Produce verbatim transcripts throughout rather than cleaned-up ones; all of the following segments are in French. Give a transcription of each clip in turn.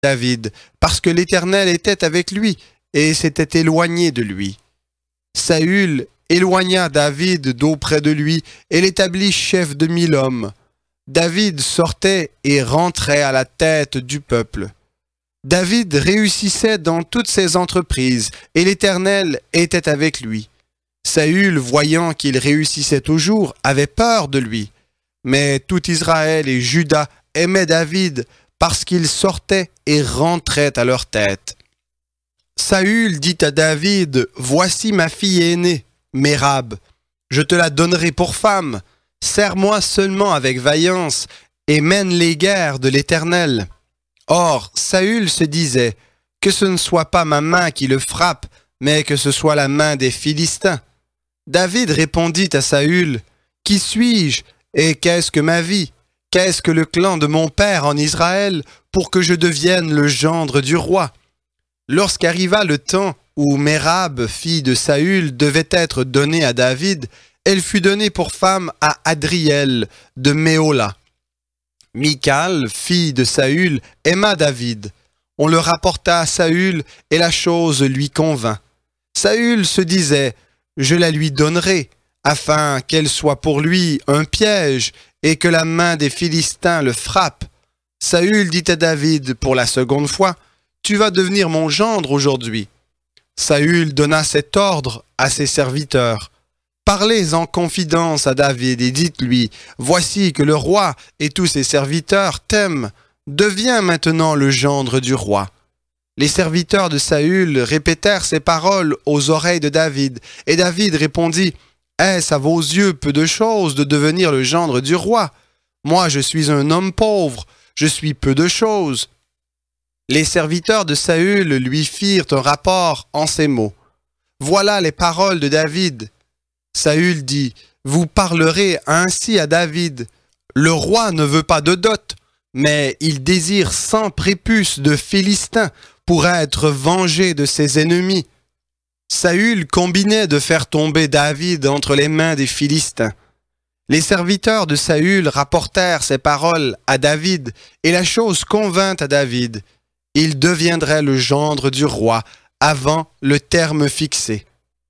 David, parce que l'Éternel était avec lui et s'était éloigné de lui. Saül éloigna David d'auprès de lui et l'établit chef de mille hommes. David sortait et rentrait à la tête du peuple. David réussissait dans toutes ses entreprises et l'Éternel était avec lui. Saül, voyant qu'il réussissait toujours, avait peur de lui. Mais tout Israël et Juda aimaient David parce qu'il sortait et rentrait à leur tête. Saül dit à David, « Voici ma fille aînée, Mérab. Je te la donnerai pour femme. Sers-moi seulement avec vaillance et mène les guerres de l'Éternel. » Or, Saül se disait, « Que ce ne soit pas ma main qui le frappe, mais que ce soit la main des Philistins. » David répondit à Saül, « Qui suis-je et qu'est-ce que ma vie? Qu'est-ce que le clan de mon père en Israël pour que je devienne le gendre du roi? » Lorsqu'arriva le temps où Mérab, fille de Saül, devait être donnée à David, elle fut donnée pour femme à Adriel de Méhola. Michal, fille de Saül, aima David. On le rapporta à Saül et la chose lui convint. Saül se disait, « Je la lui donnerai, afin qu'elle soit pour lui un piège et que la main des Philistins le frappe. » Saül dit à David pour la seconde fois, « Tu vas devenir mon gendre aujourd'hui. » Saül donna cet ordre à ses serviteurs. « Parlez en confidence à David et dites-lui, « Voici que le roi et tous ses serviteurs t'aiment. Deviens maintenant le gendre du roi. » Les serviteurs de Saül répétèrent ces paroles aux oreilles de David, et David répondit, « Est-ce à vos yeux peu de chose de devenir le gendre du roi? Moi je suis un homme pauvre, je suis peu de choses. » Les serviteurs de Saül lui firent un rapport en ces mots. Voilà les paroles de David. Saül dit, « Vous parlerez ainsi à David. Le roi ne veut pas de dot, mais il désire cent prépuces de Philistins pour être vengé de ses ennemis. » Saül combinait de faire tomber David entre les mains des Philistins. Les serviteurs de Saül rapportèrent ces paroles à David, et la chose convint à David. Il deviendrait le gendre du roi avant le terme fixé.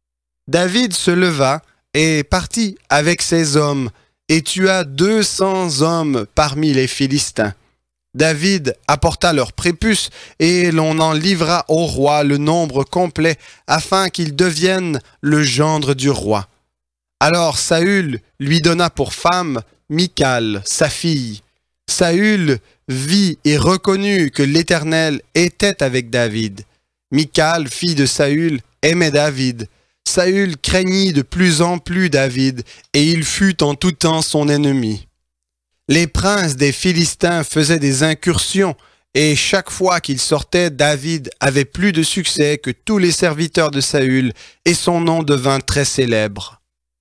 David se leva et partit avec ses hommes et tua deux cents hommes parmi les Philistins. David apporta leurs prépuces et l'on en livra au roi le nombre complet afin qu'il devienne le gendre du roi. Alors Saül lui donna pour femme Michal, sa fille. Saül vit et reconnut que l'Éternel était avec David. Michal, fille de Saül, aimait David. Saül craignit de plus en plus David, et il fut en tout temps son ennemi. Les princes des Philistins faisaient des incursions, et chaque fois qu'ils sortaient, David avait plus de succès que tous les serviteurs de Saül, et son nom devint très célèbre.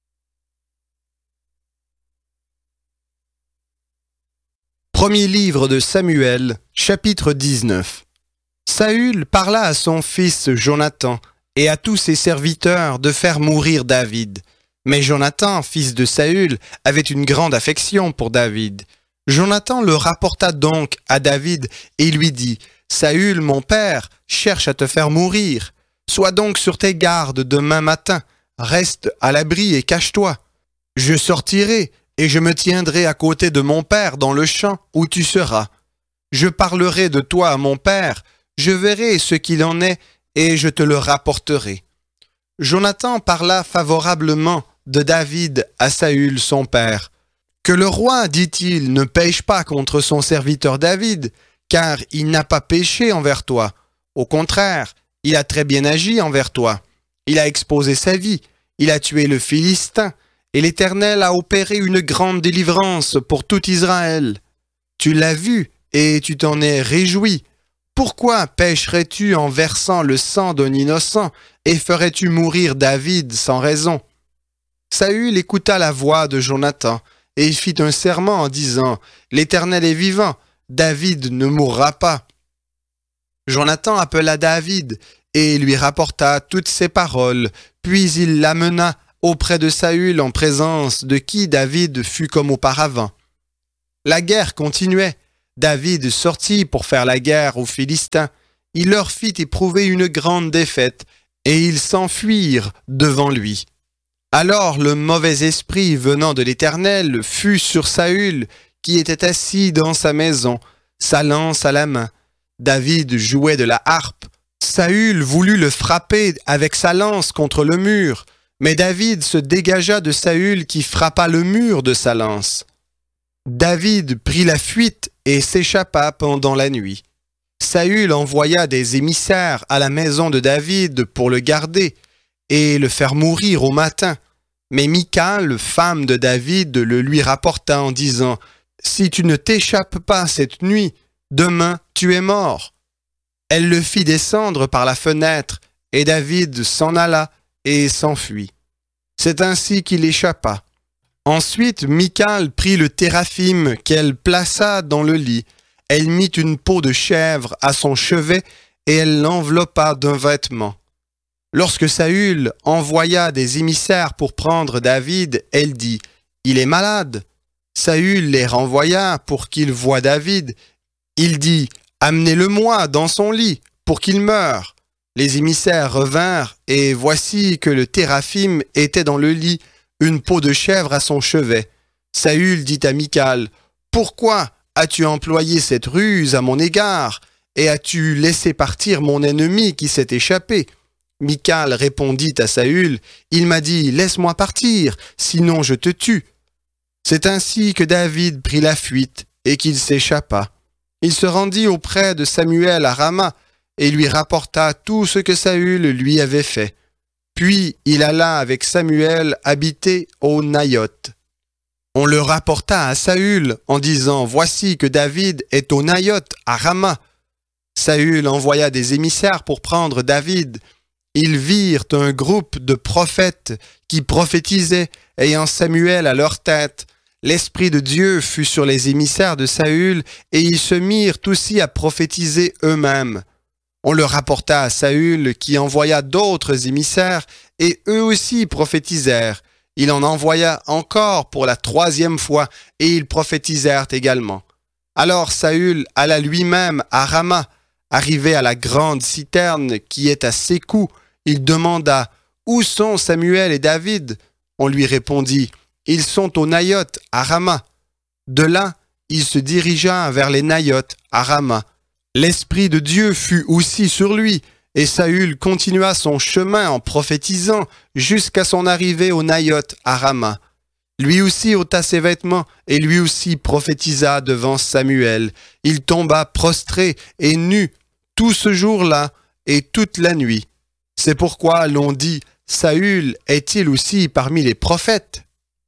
Premier livre de Samuel, chapitre dix-neuf. Saül parla à son fils Jonathan et à tous ses serviteurs de faire mourir David. Mais Jonathan, fils de Saül, avait une grande affection pour David. Jonathan le rapporta donc à David et lui dit, « Saül, mon père, cherche à te faire mourir. Sois donc sur tes gardes demain matin. Reste à l'abri et cache-toi. Je sortirai et je me tiendrai à côté de mon père dans le champ où tu seras. Je parlerai de toi à mon père, je verrai ce qu'il en est et je te le rapporterai. » Jonathan parla favorablement de David à Saül son père. « Que le roi, dit-il, ne pêche pas contre son serviteur David, car il n'a pas péché envers toi. Au contraire, il a très bien agi envers toi. Il a exposé sa vie, il a tué le Philistin, et l'Éternel a opéré une grande délivrance pour tout Israël. Tu l'as vu et tu t'en es réjoui. Pourquoi pécherais-tu en versant le sang d'un innocent et ferais-tu mourir David sans raison? » Saül écouta la voix de Jonathan et il fit un serment en disant, « L'Éternel est vivant, David ne mourra pas. » Jonathan appela David et lui rapporta toutes ces paroles, puis il l'amena auprès de Saül en présence de qui David fut comme auparavant. La guerre continuait. David sortit pour faire la guerre aux Philistins. Il leur fit éprouver une grande défaite, et ils s'enfuirent devant lui. Alors le mauvais esprit venant de l'Éternel fut sur Saül, qui était assis dans sa maison, sa lance à la main. David jouait de la harpe. Saül voulut le frapper avec sa lance contre le mur, mais David se dégagea de Saül qui frappa le mur de sa lance. David prit la fuite et s'échappa pendant la nuit. Saül envoya des émissaires à la maison de David pour le garder et le faire mourir au matin. Mais Michal, femme de David, le lui rapporta en disant « Si tu ne t'échappes pas cette nuit, demain tu es mort. » Elle le fit descendre par la fenêtre, et David s'en alla et s'enfuit. C'est ainsi qu'il échappa. Ensuite, Michal prit le téraphim qu'elle plaça dans le lit. Elle mit une peau de chèvre à son chevet et elle l'enveloppa d'un vêtement. Lorsque Saül envoya des émissaires pour prendre David, elle dit « Il est malade ». Saül les renvoya pour qu'il voie David. Il dit « Amenez-le-moi dans son lit pour qu'il meure ». Les émissaires revinrent et voici que le téraphim était dans le lit, une peau de chèvre à son chevet. Saül dit à Michal « Pourquoi as-tu employé cette ruse à mon égard et as-tu laissé partir mon ennemi qui s'est échappé ?» Michal répondit à Saül « Il m'a dit, laisse-moi partir, sinon je te tue. » C'est ainsi que David prit la fuite et qu'il s'échappa. Il se rendit auprès de Samuel à Rama et lui rapporta tout ce que Saül lui avait fait. Puis il alla avec Samuel habiter au Naïoth. On le rapporta à Saül en disant « Voici que David est au Naïoth à Rama. » Saül envoya des émissaires pour prendre David. Ils virent un groupe de prophètes qui prophétisaient, ayant Samuel à leur tête. L'Esprit de Dieu fut sur les émissaires de Saül, et ils se mirent aussi à prophétiser eux-mêmes. On le rapporta à Saül, qui envoya d'autres émissaires, et eux aussi prophétisèrent. Il en envoya encore pour la troisième fois, et ils prophétisèrent également. Alors Saül alla lui-même à Rama. Arrivé à la grande citerne qui est à Sékou, il demanda « Où sont Samuel et David ?» On lui répondit « Ils sont au Naïoth à Rama. » De là, il se dirigea vers les Naïoth à Rama. L'Esprit de Dieu fut aussi sur lui, et Saül continua son chemin en prophétisant jusqu'à son arrivée au Naïoth à Rama. Lui aussi ôta ses vêtements, et lui aussi prophétisa devant Samuel. Il tomba prostré et nu tout ce jour-là et toute la nuit. C'est pourquoi l'on dit « Saül est-il aussi parmi les prophètes ?»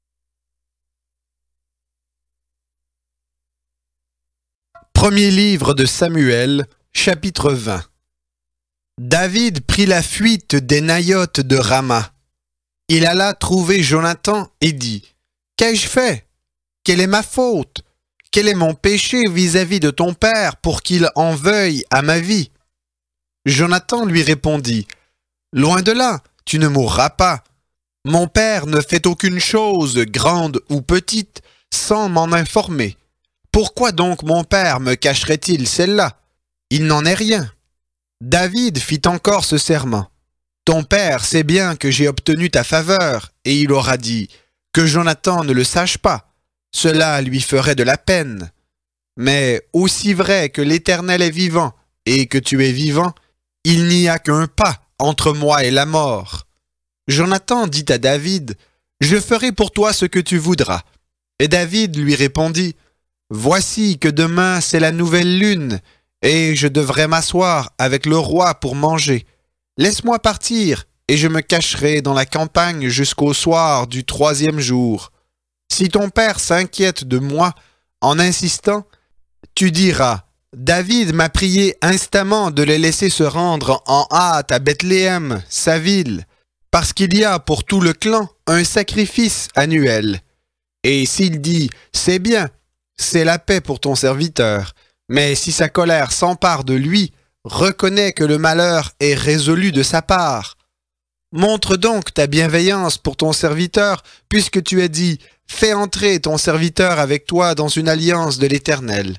Premier livre de Samuel, chapitre vingt. David prit la fuite des Naïoth de Rama. Il alla trouver Jonathan et dit « Qu'ai-je fait? Quelle est ma faute? Quel est mon péché vis-à-vis de ton père pour qu'il en veuille à ma vie? » Jonathan lui répondit « Loin de là, tu ne mourras pas. Mon père ne fait aucune chose, grande ou petite, sans m'en informer. Pourquoi donc mon père me cacherait-il celle-là? Il n'en est rien. » David fit encore ce serment. « Ton père sait bien que j'ai obtenu ta faveur, et il aura dit, que Jonathan ne le sache pas. Cela lui ferait de la peine. Mais aussi vrai que l'Éternel est vivant, et que tu es vivant, il n'y a qu'un pas entre moi et la mort. » Jonathan dit à David, « Je ferai pour toi ce que tu voudras. » Et David lui répondit, « Voici que demain c'est la nouvelle lune, et je devrais m'asseoir avec le roi pour manger. Laisse-moi partir, et je me cacherai dans la campagne jusqu'au soir du troisième jour. Si ton père s'inquiète de moi en insistant, tu diras, David m'a prié instamment de les laisser se rendre en hâte à Bethléem, sa ville, parce qu'il y a pour tout le clan un sacrifice annuel. Et s'il dit, c'est bien, c'est la paix pour ton serviteur, mais si sa colère s'empare de lui, reconnais que le malheur est résolu de sa part. Montre donc ta bienveillance pour ton serviteur, puisque tu as dit, fais entrer ton serviteur avec toi dans une alliance de l'Éternel.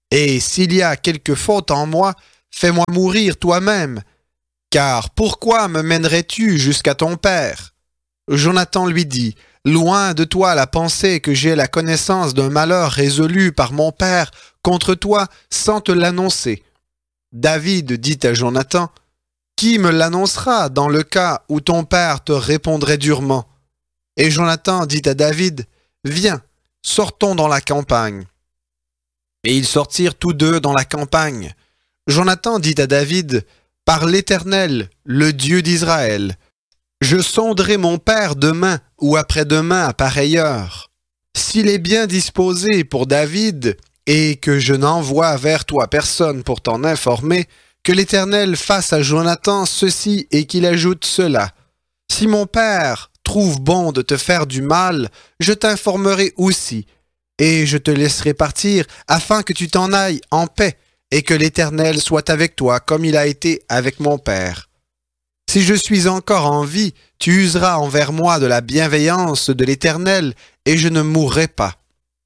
Et s'il y a quelque faute en moi, fais-moi mourir toi-même. Car pourquoi me mènerais-tu jusqu'à ton père? Jonathan lui dit, loin de toi la pensée que j'ai la connaissance d'un malheur résolu par mon père contre toi sans te l'annoncer. David dit à Jonathan, qui me l'annoncera dans le cas où ton père te répondrait durement? Et Jonathan dit à David, viens, sortons dans la campagne. Et ils sortirent tous deux dans la campagne. Jonathan dit à David, par l'Éternel, le Dieu d'Israël, je sonderai mon père demain ou après-demain à pareille heure. S'il est bien disposé pour David, et que je n'envoie vers toi personne pour t'en informer, que l'Éternel fasse à Jonathan ceci et qu'il ajoute cela. Si mon père trouve bon de te faire du mal, je t'informerai aussi, et je te laisserai partir afin que tu t'en ailles en paix, et que l'Éternel soit avec toi comme il a été avec mon père. Si je suis encore en vie, tu useras envers moi de la bienveillance de l'Éternel, et je ne mourrai pas.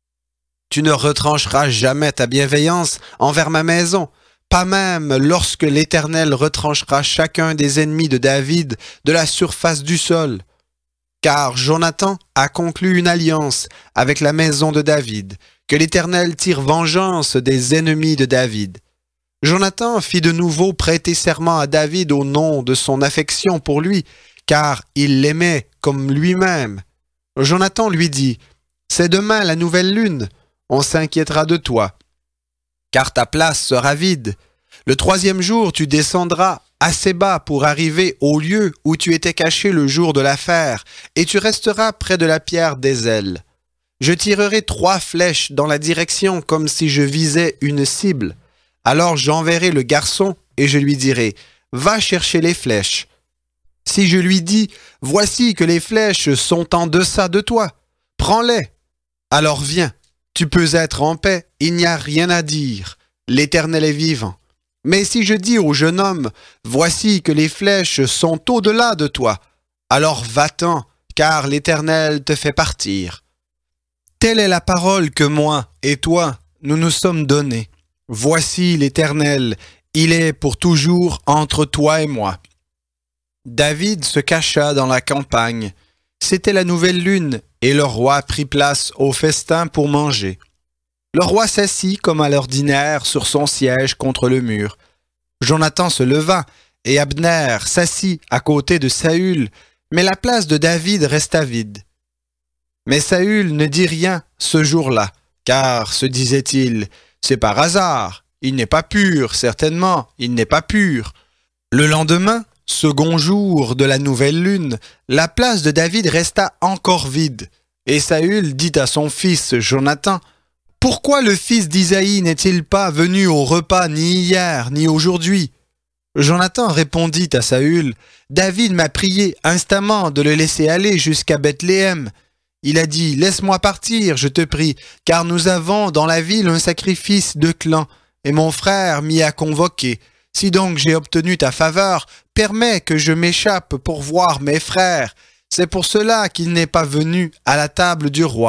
Tu ne retrancheras jamais ta bienveillance envers ma maison, pas même lorsque l'Éternel retranchera chacun des ennemis de David de la surface du sol. Car Jonathan a conclu une alliance avec la maison de David, que l'Éternel tire vengeance des ennemis de David. Jonathan fit de nouveau prêter serment à David au nom de son affection pour lui, car il l'aimait comme lui-même. Jonathan lui dit, « C'est demain la nouvelle lune, on s'inquiétera de toi, car ta place sera vide. Le troisième jour, tu descendras assez bas pour arriver au lieu où tu étais caché le jour de l'affaire, et tu resteras près de la pierre des ailes. Je tirerai trois flèches dans la direction comme si je visais une cible. Alors j'enverrai le garçon et je lui dirai, « Va chercher les flèches. » Si je lui dis, « Voici que les flèches sont en deçà de toi, prends-les. » Alors viens, tu peux être en paix, il n'y a rien à dire. L'Éternel est vivant. Mais si je dis au jeune homme, « Voici que les flèches sont au-delà de toi, » alors va-t'en, car l'Éternel te fait partir. Telle est la parole que moi et toi, nous nous sommes donnés. Voici l'Éternel, il est pour toujours entre toi et moi. David se cacha dans la campagne. C'était la nouvelle lune, et le roi prit place au festin pour manger. Le roi s'assit comme à l'ordinaire sur son siège contre le mur. Jonathan se leva, et Abner s'assit à côté de Saül, mais la place de David resta vide. Mais Saül ne dit rien ce jour-là, car, se disait-il, c'est par hasard, il n'est pas pur, certainement, il n'est pas pur. Le lendemain, second jour de la nouvelle lune, la place de David resta encore vide, et Saül dit à son fils Jonathan, « Pourquoi le fils d'Isaïe n'est-il pas venu au repas ni hier ni aujourd'hui ?» Jonathan répondit à Saül, « David m'a prié instamment de le laisser aller jusqu'à Bethléem. Il a dit, laisse-moi partir, je te prie, car nous avons dans la ville un sacrifice de clan, et mon frère m'y a convoqué. Si donc j'ai obtenu ta faveur, permets que je m'échappe pour voir mes frères. C'est pour cela qu'il n'est pas venu à la table du roi. »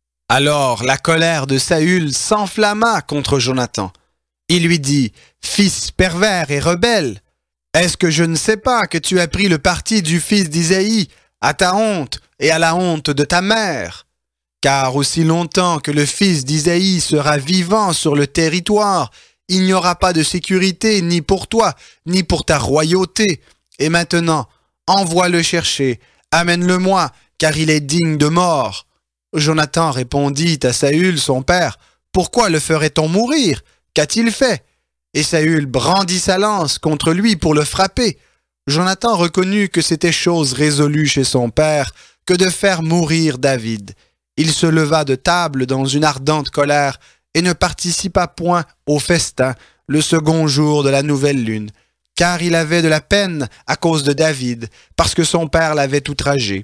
Alors la colère de Saül s'enflamma contre Jonathan. Il lui dit, « Fils pervers et rebelle, est-ce que je ne sais pas que tu as pris le parti du fils d'Isaïe, à ta honte et à la honte de ta mère? Car aussi longtemps que le fils d'Isaïe sera vivant sur le territoire, il n'y aura pas de sécurité ni pour toi, ni pour ta royauté. Et maintenant, envoie-le chercher, amène-le-moi, car il est digne de mort. » Jonathan répondit à Saül, son père, « Pourquoi le ferait-on mourir? Qu'a-t-il fait ?» Et Saül brandit sa lance contre lui pour le frapper. Jonathan reconnut que c'était chose résolue chez son père que de faire mourir David. Il se leva de table dans une ardente colère et ne participa point au festin le second jour de la nouvelle lune, car il avait de la peine à cause de David, parce que son père l'avait outragé.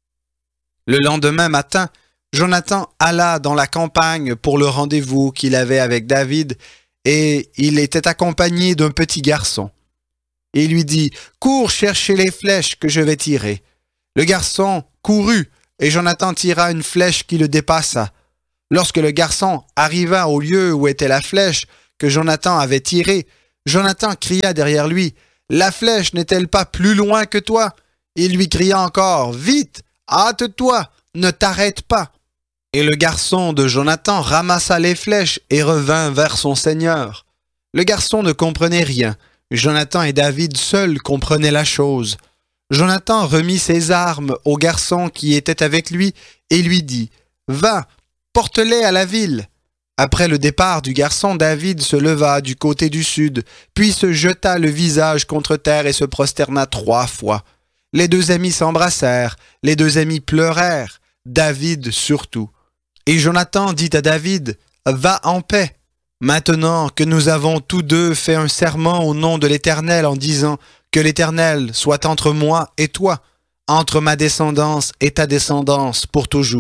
Le lendemain matin, Jonathan alla dans la campagne pour le rendez-vous qu'il avait avec David, et il était accompagné d'un petit garçon. Il lui dit, « Cours chercher les flèches que je vais tirer. » Le garçon courut, et Jonathan tira une flèche qui le dépassa. Lorsque le garçon arriva au lieu où était la flèche que Jonathan avait tirée, Jonathan cria derrière lui, « La flèche n'est-elle pas plus loin que toi ?» Il lui cria encore, « Vite, hâte-toi, ne t'arrête pas !» Et le garçon de Jonathan ramassa les flèches et revint vers son seigneur. Le garçon ne comprenait rien. Jonathan et David seuls comprenaient la chose. Jonathan remit ses armes au garçon qui était avec lui et lui dit, « Va, porte-les à la ville. » Après le départ du garçon, David se leva du côté du sud, puis se jeta le visage contre terre et se prosterna trois fois. Les deux amis s'embrassèrent, les deux amis pleurèrent, David surtout. Et Jonathan dit à David, « Va en paix. Maintenant que nous avons tous deux fait un serment au nom de l'Éternel en disant que l'Éternel soit entre moi et toi, entre ma descendance et ta descendance pour toujours. »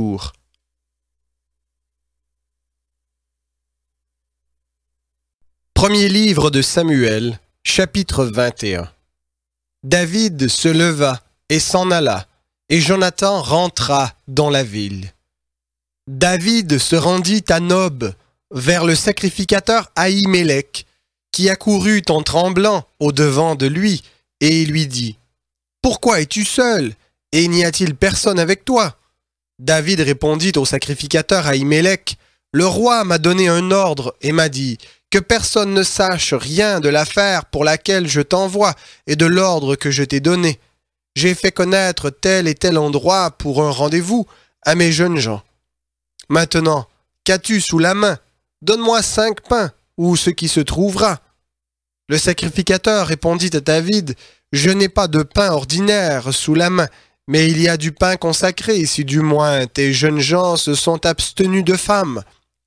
Premier livre de Samuel, chapitre vingt et un. David se leva et s'en alla, et Jonathan rentra dans la ville. David se rendit à Nob, vers le sacrificateur Ahimelech, qui accourut en tremblant au-devant de lui, et lui dit, « Pourquoi es-tu seul, et n'y a-t-il personne avec toi ?» David répondit au sacrificateur Ahimelech, « Le roi m'a donné un ordre et m'a dit, « Que personne ne sache rien de l'affaire pour laquelle je t'envoie et de l'ordre que je t'ai donné. J'ai fait connaître tel et tel endroit pour un rendez-vous à mes jeunes gens. Maintenant, qu'as-tu sous la main? Donne-moi cinq pains, ou ce qui se trouvera. » Le sacrificateur répondit à David, « Je n'ai pas de pain ordinaire sous la main, mais il y a du pain consacré, si du moins tes jeunes gens se sont abstenus de femmes. »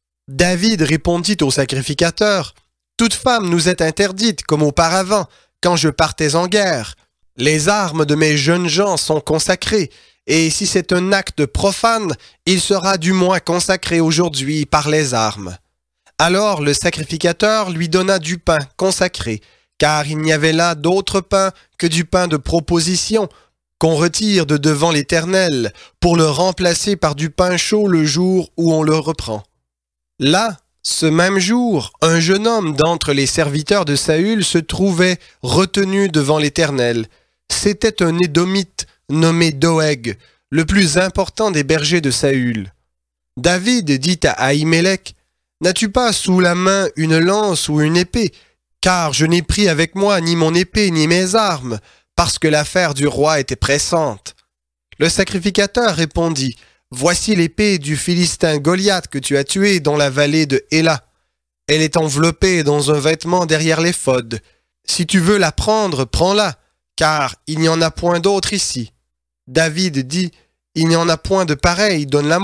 David répondit au sacrificateur, « Toute femme nous est interdite, comme auparavant, quand je partais en guerre. Les armes de mes jeunes gens sont consacrées, et si c'est un acte profane, il sera du moins consacré aujourd'hui par les armes. » Alors le sacrificateur lui donna du pain consacré, car il n'y avait là d'autre pain que du pain de proposition, qu'on retire de devant l'Éternel, pour le remplacer par du pain chaud le jour où on le reprend. Là, ce même jour, un jeune homme d'entre les serviteurs de Saül se trouvait retenu devant l'Éternel. C'était un Édomite nommé Doeg, le plus important des bergers de Saül. David dit à Ahimelech, « N'as-tu pas sous la main une lance ou une épée? Car je n'ai pris avec moi ni mon épée ni mes armes, parce que l'affaire du roi était pressante. » Le sacrificateur répondit, « Voici l'épée du Philistin Goliath que tu as tué dans la vallée de Éla. Elle est enveloppée dans un vêtement derrière l'éphod. Si tu veux la prendre, prends-la, car il n'y en a point d'autre ici. » David dit, « Il n'y en a point de pareil, donne-la-moi. »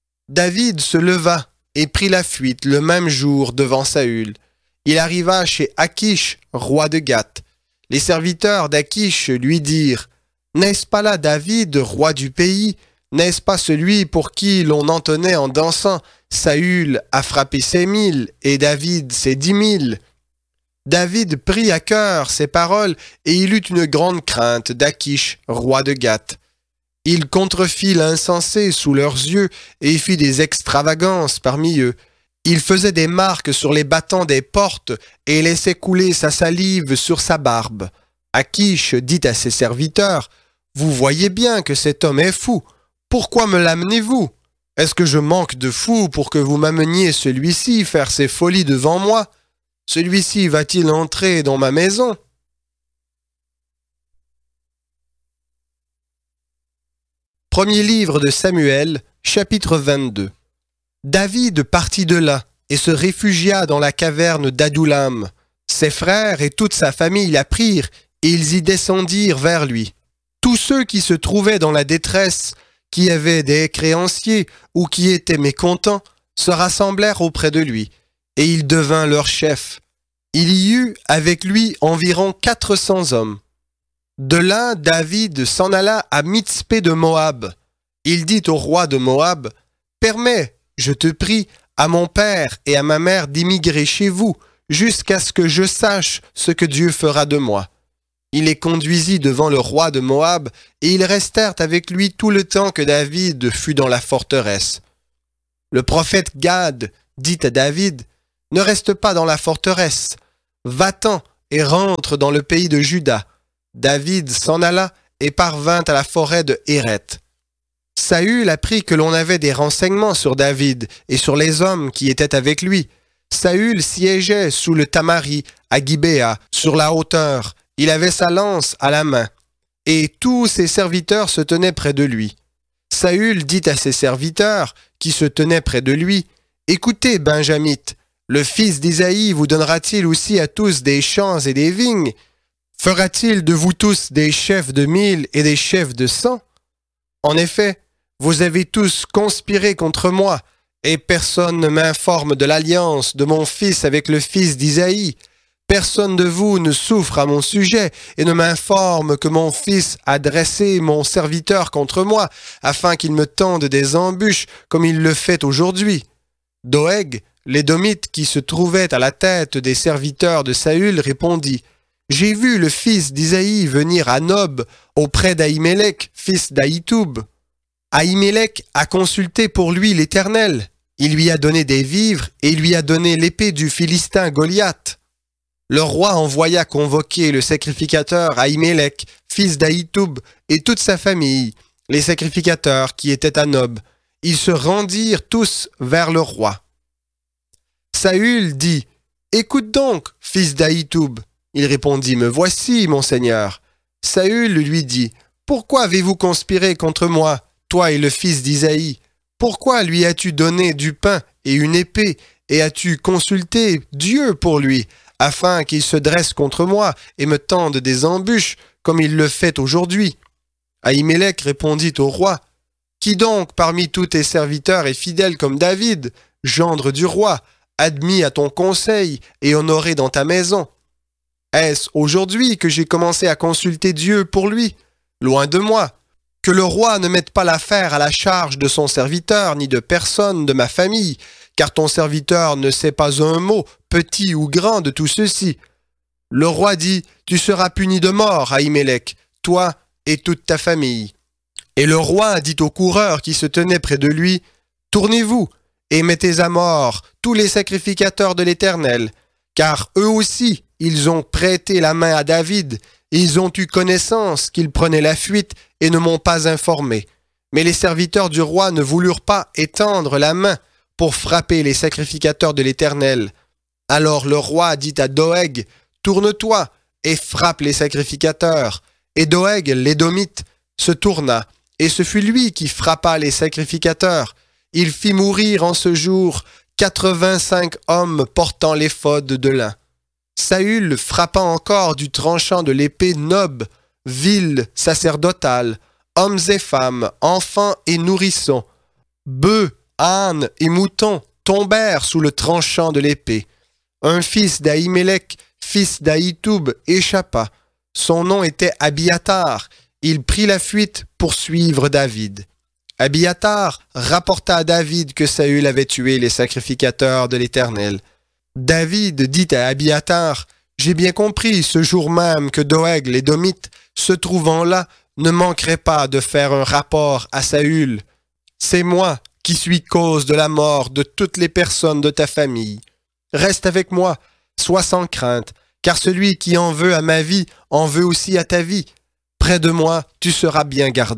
David se leva et prit la fuite le même jour devant Saül. Il arriva chez Achish, roi de Gath. Les serviteurs d'Achish lui dirent, « N'est-ce pas là David, roi du pays? N'est-ce pas celui pour qui l'on entonnait en dansant, Saül a frappé ses mille et David ses dix mille? » David prit à cœur ces paroles et il eut une grande crainte d'Achish, roi de Gath. Il contrefit l'insensé sous leurs yeux et fit des extravagances parmi eux. Il faisait des marques sur les battants des portes et laissait couler sa salive sur sa barbe. Achish dit à ses serviteurs, « Vous voyez bien que cet homme est fou. Pourquoi me l'amenez-vous? Est-ce que je manque de fou pour que vous m'ameniez celui-ci faire ses folies devant moi? Celui-ci va-t-il entrer dans ma maison? » Premier livre de Samuel, chapitre vingt-deux. David partit de là et se réfugia dans la caverne d'Adullam. Ses frères et toute sa famille l'apprirent et ils y descendirent vers lui. Tous ceux qui se trouvaient dans la détresse, qui avaient des créanciers ou qui étaient mécontents, se rassemblèrent auprès de lui, et il devint leur chef. Il y eut avec lui environ quatre cents hommes. De là, David s'en alla à Mitzpé de Moab. Il dit au roi de Moab, « Permets, je te prie, à mon père et à ma mère d'immigrer chez vous, jusqu'à ce que je sache ce que Dieu fera de moi. » Il les conduisit devant le roi de Moab, et ils restèrent avec lui tout le temps que David fut dans la forteresse. Le prophète Gad dit à David, « Ne reste pas dans la forteresse, va-t'en et rentre dans le pays de Juda. » David s'en alla et parvint à la forêt de Héret. Saül apprit que l'on avait des renseignements sur David et sur les hommes qui étaient avec lui. Saül siégeait sous le tamari à Gibéa, sur la hauteur. Il avait sa lance à la main. Et tous ses serviteurs se tenaient près de lui. Saül dit à ses serviteurs, qui se tenaient près de lui, « Écoutez, Benjamites, le fils d'Isaïe vous donnera-t-il aussi à tous des champs et des vignes? Fera-t-il de vous tous des chefs de mille et des chefs de cent? En effet, vous avez tous conspiré contre moi, et personne ne m'informe de l'alliance de mon fils avec le fils d'Isaïe. Personne de vous ne souffre à mon sujet et ne m'informe que mon fils a dressé mon serviteur contre moi, afin qu'il me tende des embûches comme il le fait aujourd'hui. » Doeg, l'édomite qui se trouvait à la tête des serviteurs de Saül, répondit, « J'ai vu le fils d'Isaïe venir à Nob auprès d'Ahimelech, fils d'Ahitoub. Ahimelech a consulté pour lui l'Éternel. Il lui a donné des vivres et il lui a donné l'épée du Philistin Goliath. » Le roi envoya convoquer le sacrificateur Ahimelech, fils d'Ahitoub, et toute sa famille, les sacrificateurs qui étaient à Nob. Ils se rendirent tous vers le roi. Saül dit, « Écoute donc, fils d'Ahitoub. » Il répondit, « Me voici, mon seigneur. » Saül lui dit, « Pourquoi avez-vous conspiré contre moi, toi et le fils d'Isaïe? Pourquoi lui as-tu donné du pain et une épée, et as-tu consulté Dieu pour lui, afin qu'il se dresse contre moi et me tende des embûches, comme il le fait aujourd'hui? » Ahimelech répondit au roi, « Qui donc parmi tous tes serviteurs est fidèle comme David, gendre du roi, admis à ton conseil et honoré dans ta maison? Est-ce aujourd'hui que j'ai commencé à consulter Dieu pour lui? Loin de moi. Que le roi ne mette pas l'affaire à la charge de son serviteur, ni de personne de ma famille, car ton serviteur ne sait pas un mot, petit ou grand, de tout ceci. » Le roi dit, « Tu seras puni de mort, Ahimelech, toi et toute ta famille. » Et le roi dit aux coureurs qui se tenaient près de lui, « Tournez-vous et mettez à mort tous les sacrificateurs de l'Éternel, car eux aussi, ils ont prêté la main à David, et ils ont eu connaissance qu'il prenait la fuite et ne m'ont pas informé. Mais les serviteurs du roi ne voulurent pas étendre la main pour frapper les sacrificateurs de l'Éternel. Alors le roi dit à Doeg, « Tourne-toi et frappe les sacrificateurs. » Et Doeg, l'édomite, se tourna, et ce fut lui qui frappa les sacrificateurs. Il fit mourir en ce jour quatre-vingt-cinq hommes portant l'éphod de lin. Saül frappa encore du tranchant de l'épée Nob, ville sacerdotale, hommes et femmes, enfants et nourrissons, bœufs, ânes et moutons tombèrent sous le tranchant de l'épée. Un fils d'Ahimelech, fils d'Ahitoub, échappa. Son nom était Abiatar. Il prit la fuite pour suivre David. Abiatar rapporta à David que Saül avait tué les sacrificateurs de l'Éternel. David dit à Abiatar, « J'ai bien compris ce jour même que Doeg l'édomite, se trouvant là, ne manquerait pas de faire un rapport à Saül. C'est moi qui suis cause de la mort de toutes les personnes de ta famille. Reste avec moi, sois sans crainte, car celui qui en veut à ma vie en veut aussi à ta vie. Près de moi, tu seras bien gardé. »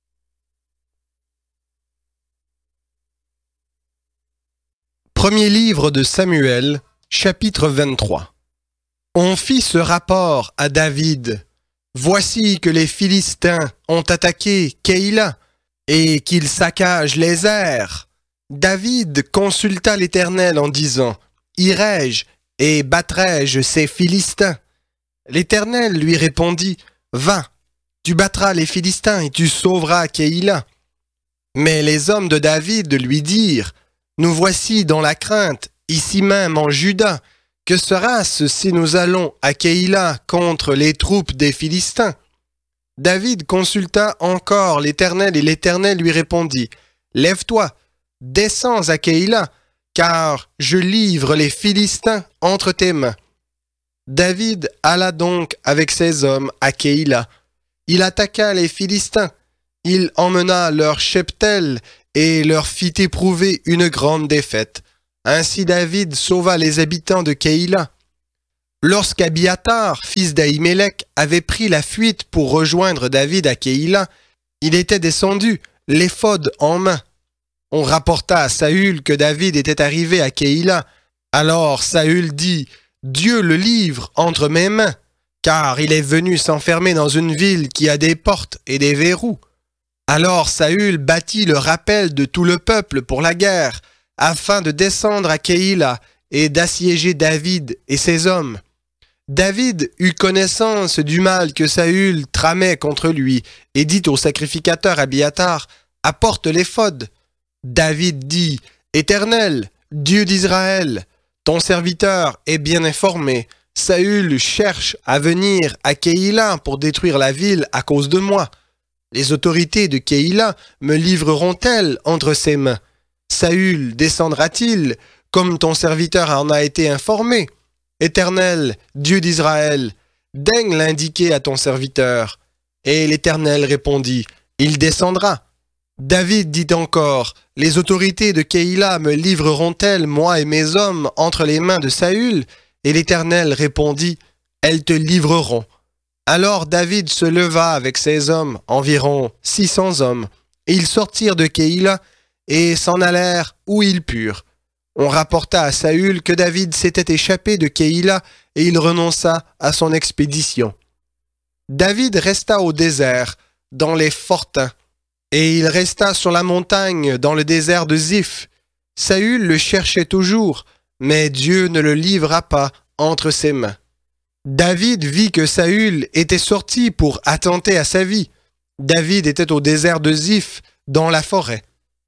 Premier livre de Samuel, chapitre vingt-trois. On fit ce rapport à David. Voici que les Philistins ont attaqué Keïla et qu'ils saccagent les airs. David consulta l'Éternel en disant, « Irai-je et battrai-je ces Philistins? » L'Éternel lui répondit, « Va, tu battras les Philistins et tu sauveras Keïla. » Mais les hommes de David lui dirent, « Nous voici dans la crainte, ici même en Juda. Que sera-ce si nous allons à Keïla contre les troupes des Philistins? » David consulta encore l'Éternel et l'Éternel lui répondit, « Lève-toi, descends à Keïla, car je livre les Philistins entre tes mains. » David alla donc avec ses hommes à Keïla. Il attaqua les Philistins. Il emmena leur cheptel et leur fit éprouver une grande défaite. Ainsi David sauva les habitants de Keïla. Lorsqu'Abiatar, fils d'Ahimelech, avait pris la fuite pour rejoindre David à Keïla, il était descendu, l'éphod en main. On rapporta à Saül que David était arrivé à Keïla. Alors Saül dit « Dieu le livre entre mes mains, car il est venu s'enfermer dans une ville qui a des portes et des verrous. » Alors Saül bâtit le rappel de tout le peuple pour la guerre, afin de descendre à Keïla et d'assiéger David et ses hommes. David eut connaissance du mal que Saül tramait contre lui et dit au sacrificateur Abiatar, « Apporte l'éphod. » David dit, « Éternel, Dieu d'Israël, ton serviteur est bien informé. Saül cherche à venir à Keïla pour détruire la ville à cause de moi. Les autorités de Keïla me livreront-elles entre ses mains? Saül descendra-t-il, comme ton serviteur en a été informé? Éternel, Dieu d'Israël, daigne l'indiquer à ton serviteur. » Et l'Éternel répondit, « Il descendra. » David dit encore, « Les autorités de Keïla me livreront-elles, moi et mes hommes, entre les mains de Saül? » Et l'Éternel répondit, « Elles te livreront. » Alors David se leva avec ses hommes, environ six cents hommes, et ils sortirent de Keïla et s'en allèrent où ils purent. On rapporta à Saül que David s'était échappé de Keïla et il renonça à son expédition. David resta au désert, dans les fortins, et il resta sur la montagne dans le désert de Ziph. Saül le cherchait toujours, mais Dieu ne le livra pas entre ses mains. David vit que Saül était sorti pour attenter à sa vie. David était au désert de Ziph, dans la forêt.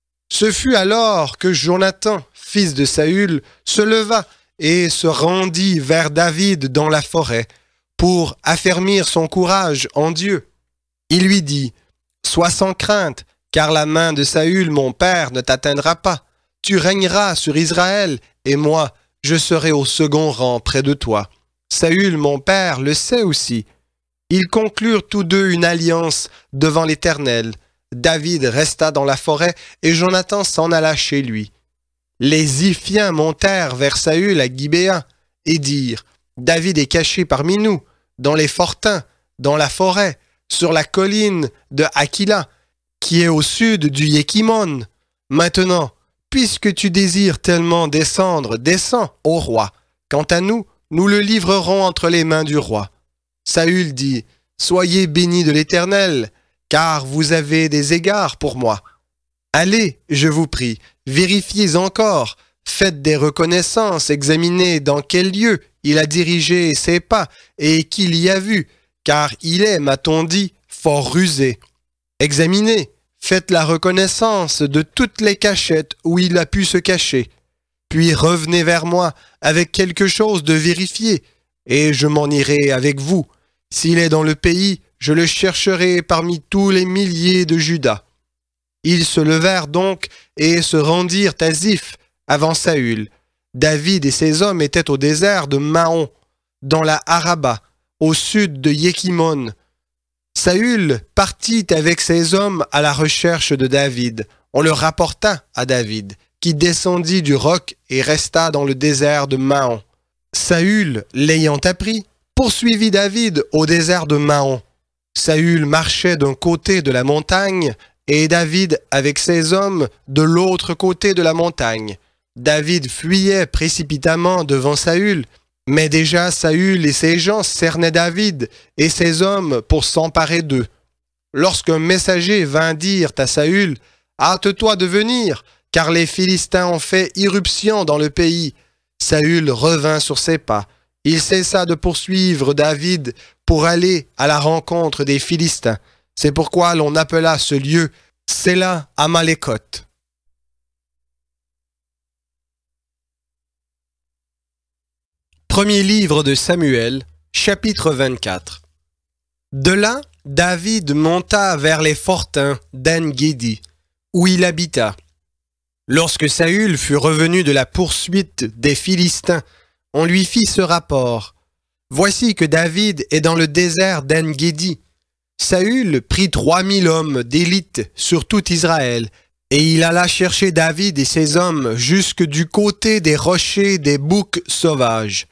Ce fut alors que Jonathan, fils de Saül, se leva et se rendit vers David dans la forêt pour affermir son courage en Dieu. Il lui dit, « Sois sans crainte, car la main de Saül, mon père, ne t'atteindra pas. Tu régneras sur Israël, et moi, je serai au second rang près de toi. Saül, mon père, le sait aussi. » Ils conclurent tous deux une alliance devant l'Éternel. David resta dans la forêt et Jonathan s'en alla chez lui. Les Ziphiens montèrent vers Saül à Gibéa et dirent, « David est caché parmi nous, dans les fortins, dans la forêt, sur la colline de Hakila, qui est au sud du Yékimon. Maintenant, puisque tu désires tellement descendre, descends au roi. Quant à nous, nous le livrerons entre les mains du roi. » Saül dit, « Soyez bénis de l'Éternel, car vous avez des égards pour moi. Allez, je vous prie, vérifiez encore, faites des reconnaissances, examinez dans quel lieu il a dirigé ses pas et qui l'y a vu, car il est, m'a-t-on dit, fort rusé. Examinez, faites la reconnaissance de toutes les cachettes où il a pu se cacher. Puis revenez vers moi avec quelque chose de vérifié, et je m'en irai avec vous. S'il est dans le pays, je le chercherai parmi tous les milliers de Juda. » Ils se levèrent donc et se rendirent à Ziph avant Saül. David et ses hommes étaient au désert de Maon, dans la Araba, au sud de Yékimon. Saül partit avec ses hommes à la recherche de David. On le rapporta à David, qui descendit du roc et resta dans le désert de Maon. Saül, l'ayant appris, poursuivit David au désert de Maon. Saül marchait d'un côté de la montagne et David avec ses hommes de l'autre côté de la montagne. David fuyait précipitamment devant Saül, mais déjà Saül et ses gens cernaient David et ses hommes pour s'emparer d'eux. Lorsqu'un messager vint dire à Saül, « Hâte-toi de venir, car les Philistins ont fait irruption dans le pays. » Saül revint sur ses pas. Il cessa de poursuivre David pour aller à la rencontre des Philistins. C'est pourquoi l'on appela ce lieu Séla Amalekot. Premier livre de Samuel, chapitre vingt-quatre. De là, David monta vers les fortins d'En-Guédi, où il habita. Lorsque Saül fut revenu de la poursuite des Philistins, on lui fit ce rapport. Voici que David est dans le désert d'En-Guédi. Saül prit trois mille hommes d'élite sur tout Israël Et il alla chercher David et ses hommes jusque du côté des rochers des boucs sauvages.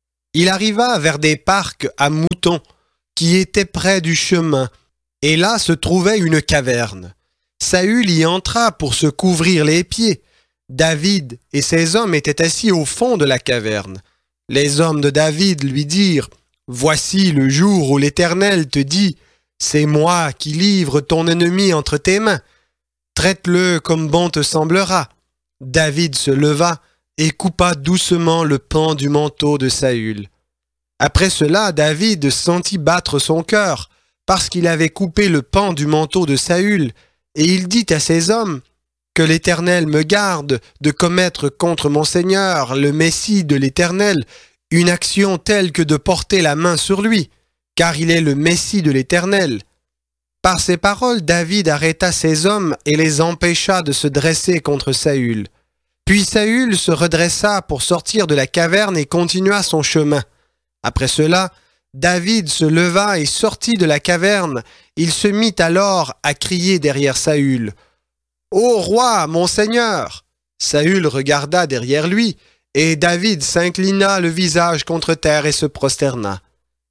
Il arriva vers des parcs à moutons qui étaient près du chemin, et là se trouvait une caverne. Saül y entra pour se couvrir les pieds. David et ses hommes étaient assis au fond de la caverne. Les hommes de David lui dirent « Voici le jour où l'Éternel te dit « C'est moi qui livre ton ennemi entre tes mains. Traite-le comme bon te semblera. » David se leva et coupa doucement le pan du manteau de Saül. Après cela, David sentit battre son cœur, parce qu'il avait coupé le pan du manteau de Saül, et il dit à ses hommes, « Que l'Éternel me garde de commettre contre mon Seigneur, le Messie de l'Éternel, une action telle que de porter la main sur lui, car il est le Messie de l'Éternel. » Par ces paroles, David arrêta ses hommes et les empêcha de se dresser contre Saül. Puis Saül se redressa pour sortir de la caverne et continua son chemin. Après cela, David se leva et sortit de la caverne. Il se mit alors à crier derrière Saül. « Ô roi, mon Seigneur !» Saül regarda derrière lui, et David s'inclina le visage contre terre et se prosterna.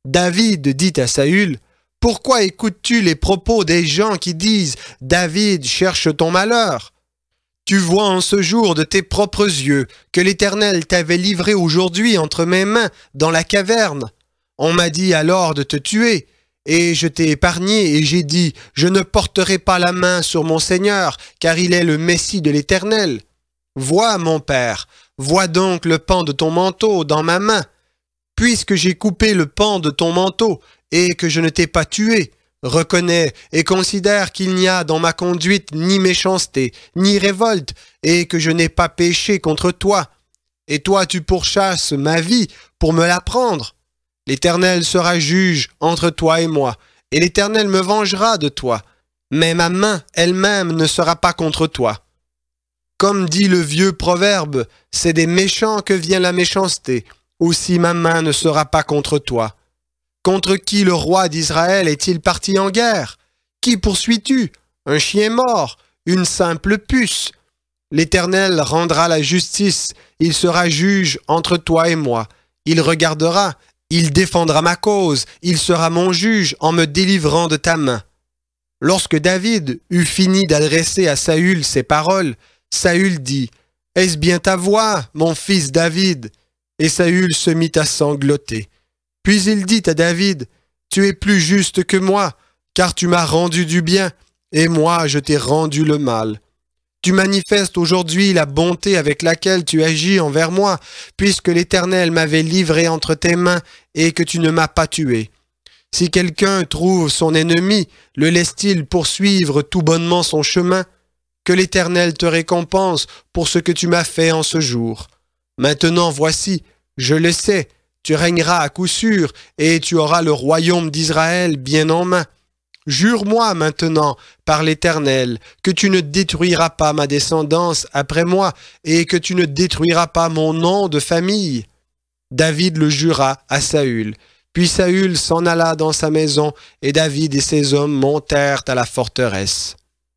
David dit à Saül, « Pourquoi écoutes-tu les propos des gens qui disent « David cherche ton malheur » ? Tu vois en ce jour de tes propres yeux que l'Éternel t'avait livré aujourd'hui entre mes mains dans la caverne. On m'a dit alors de te tuer, et je t'ai épargné et j'ai dit « Je ne porterai pas la main sur mon Seigneur, car il est le Messie de l'Éternel. » Vois, mon père, vois donc le pan de ton manteau dans ma main. Puisque j'ai coupé le pan de ton manteau et que je ne t'ai pas tué, reconnais et considère qu'il n'y a dans ma conduite ni méchanceté, ni révolte, et que je n'ai pas péché contre toi. Et toi tu pourchasses ma vie pour me la prendre. L'Éternel sera juge entre toi et moi, et l'Éternel me vengera de toi, mais ma main elle-même ne sera pas contre toi. Comme dit le vieux proverbe, c'est des méchants que vient la méchanceté, aussi ma main ne sera pas contre toi. Contre qui le roi d'Israël est-il parti en guerre? Qui poursuis-tu? Un chien mort? Une simple puce? L'Éternel rendra la justice, il sera juge entre toi et moi. Il regardera, il défendra ma cause, il sera mon juge en me délivrant de ta main. Lorsque David eut fini d'adresser à Saül ces paroles, Saül dit, « Est-ce bien ta voix, mon fils David ?» Et Saül se mit à sangloter. Puis il dit à David, « Tu es plus juste que moi, car tu m'as rendu du bien, et moi je t'ai rendu le mal. Tu manifestes aujourd'hui la bonté avec laquelle tu agis envers moi, puisque l'Éternel m'avait livré entre tes mains et que tu ne m'as pas tué. Si quelqu'un trouve son ennemi, le laisse-t-il poursuivre tout bonnement son chemin? Que l'Éternel te récompense pour ce que tu m'as fait en ce jour. Maintenant voici, je le sais, tu régneras à coup sûr, et tu auras le royaume d'Israël bien en main. Jure-moi maintenant, par l'Éternel, que tu ne détruiras pas ma descendance après moi, et que tu ne détruiras pas mon nom de famille. » David le jura à Saül. Puis Saül s'en alla dans sa maison, et David et ses hommes montèrent à la forteresse.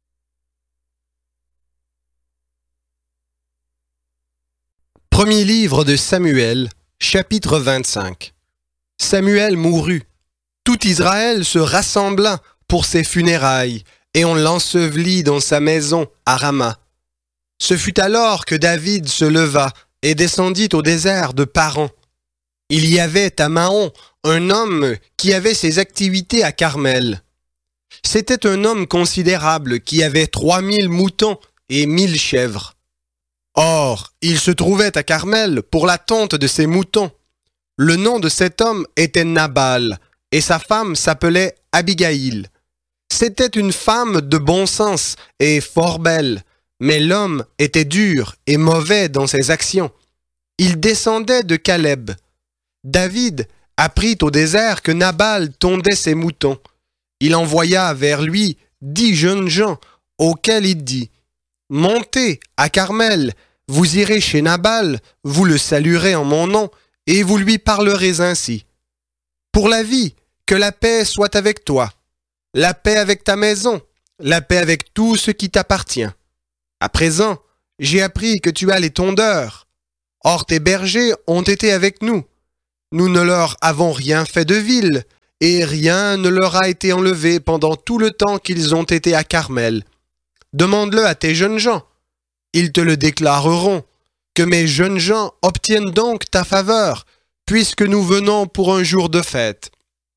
Premier livre de Samuel, chapitre vingt-cinq. Samuel mourut. Tout Israël se rassembla pour ses funérailles, et on l'ensevelit dans sa maison à Rama. Ce fut alors que David se leva et descendit au désert de Paran. Il y avait à Mahon un homme qui avait ses activités à Carmel. C'était un homme considérable qui avait trois mille moutons et mille chèvres. Or, il se trouvait à Carmel pour la tonte de ses moutons. Le nom de cet homme était Nabal, et sa femme s'appelait Abigaïl. C'était une femme de bon sens et fort belle, mais l'homme était dur et mauvais dans ses actions. Il descendait de Caleb. David apprit au désert que Nabal tondait ses moutons. Il envoya vers lui dix jeunes gens, auxquels il dit « Montez à Carmel, vous irez chez Nabal, vous le saluerez en mon nom, et vous lui parlerez ainsi. Pour la vie, que la paix soit avec toi, la paix avec ta maison, la paix avec tout ce qui t'appartient. À présent, j'ai appris que tu as les tondeurs. Or tes bergers ont été avec nous. Nous ne leur avons rien fait de vil, et rien ne leur a été enlevé pendant tout le temps qu'ils ont été à Carmel. Demande-le à tes jeunes gens. Ils te le déclareront. Que mes jeunes gens obtiennent donc ta faveur, puisque nous venons pour un jour de fête.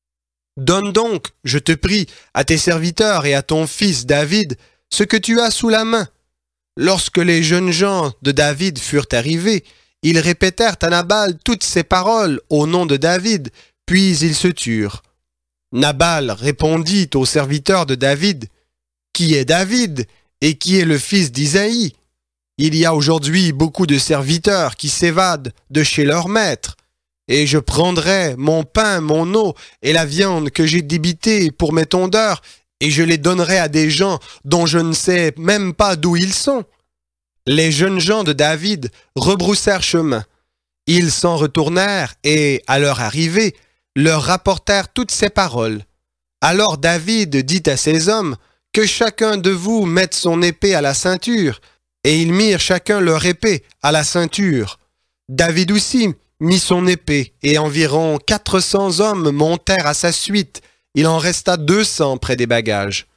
Donne donc, je te prie, à tes serviteurs et à ton fils David ce que tu as sous la main. Lorsque les jeunes gens de David furent arrivés, ils répétèrent à Nabal toutes ces paroles au nom de David, puis ils se turent. Nabal répondit aux serviteurs de David, « Qui est David et qui est le fils d'Isaïe ? Il y a aujourd'hui beaucoup de serviteurs qui s'évadent de chez leur maître, et je prendrai mon pain, mon eau et la viande que j'ai débitée pour mes tondeurs, et je les donnerai à des gens dont je ne sais même pas d'où ils sont. » Les jeunes gens de David rebroussèrent chemin. Ils s'en retournèrent et, à leur arrivée, leur rapportèrent toutes ces paroles. Alors David dit à ses hommes, « Que chacun de vous mette son épée à la ceinture. » Et ils mirent chacun leur épée à la ceinture. David aussi mit son épée, et environ quatre cents hommes montèrent à sa suite. Il en resta deux cents près des bagages.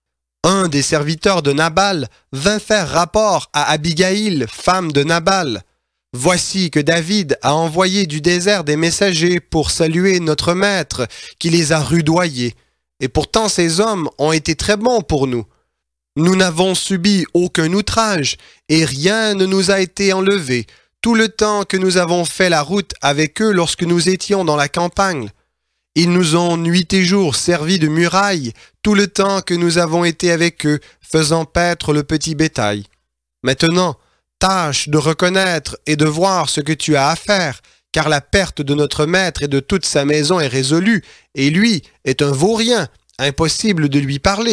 Un des serviteurs de Nabal vint faire rapport à Abigaïl, femme de Nabal. « Voici que David a envoyé du désert des messagers pour saluer notre maître, qui les a rudoyés. Et pourtant ces hommes ont été très bons pour nous. Nous n'avons subi aucun outrage, et rien ne nous a été enlevé, tout le temps que nous avons fait la route avec eux lorsque nous étions dans la campagne. Ils nous ont nuit et jour servi de muraille, tout le temps que nous avons été avec eux, faisant paître le petit bétail. Maintenant, tâche de reconnaître et de voir ce que tu as à faire, car la perte de notre maître et de toute sa maison est résolue, et lui est un vaurien, impossible de lui parler. »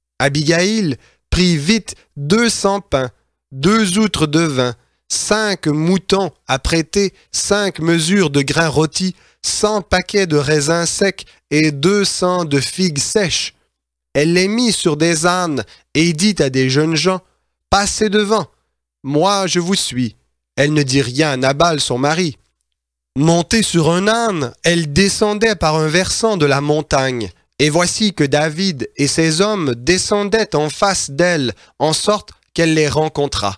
Abigaïl prit vite deux cents pains, deux outres de vin, cinq moutons à prêter, cinq mesures de grains rôtis, cent paquets de raisins secs et deux cents de figues sèches. Elle les mit sur des ânes et dit à des jeunes gens, « Passez devant, moi je vous suis. » Elle ne dit rien à Nabal son mari. Montée sur un âne, elle descendait par un versant de la montagne. Et voici que David et ses hommes descendaient en face d'elle, en sorte qu'elle les rencontra.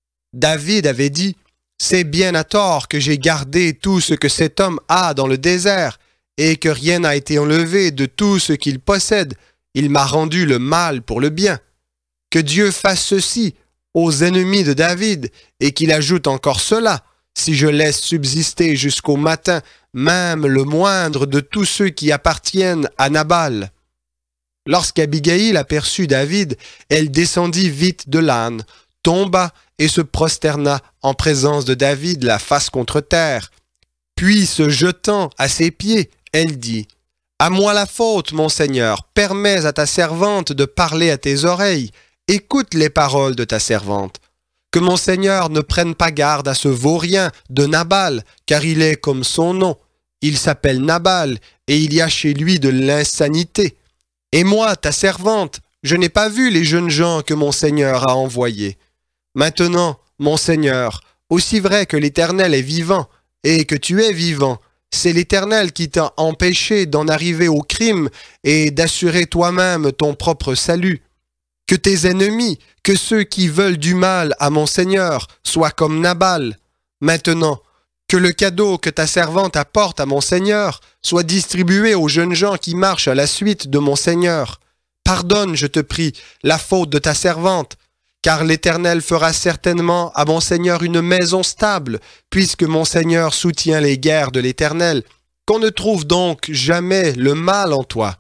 David avait dit, « C'est bien à tort que j'ai gardé tout ce que cet homme a dans le désert, et que rien n'a été enlevé de tout ce qu'il possède. Il m'a rendu le mal pour le bien. Que Dieu fasse ceci aux ennemis de David, et qu'il ajoute encore cela, si je laisse subsister jusqu'au matin même le moindre de tous ceux qui appartiennent à Nabal. » Lorsqu'Abigaïl aperçut David, elle descendit vite de l'âne, tomba et se prosterna en présence de David la face contre terre. Puis, se jetant à ses pieds, elle dit, « À moi la faute, mon Seigneur, permets à ta servante de parler à tes oreilles, écoute les paroles de ta servante. Que mon Seigneur ne prenne pas garde à ce vaurien de Nabal, car il est comme son nom. Il s'appelle Nabal, et il y a chez lui de l'insanité. Et moi, ta servante, je n'ai pas vu les jeunes gens que mon Seigneur a envoyés. Maintenant, mon Seigneur, aussi vrai que l'Éternel est vivant, et que tu es vivant, c'est l'Éternel qui t'a empêché d'en arriver au crime et d'assurer toi-même ton propre salut. Que tes ennemis, que ceux qui veulent du mal à mon Seigneur, soient comme Nabal. Maintenant, que le cadeau que ta servante apporte à mon Seigneur soit distribué aux jeunes gens qui marchent à la suite de mon Seigneur. Pardonne, je te prie, la faute de ta servante, car l'Éternel fera certainement à mon Seigneur une maison stable, puisque mon Seigneur soutient les guerres de l'Éternel. Qu'on ne trouve donc jamais le mal en toi.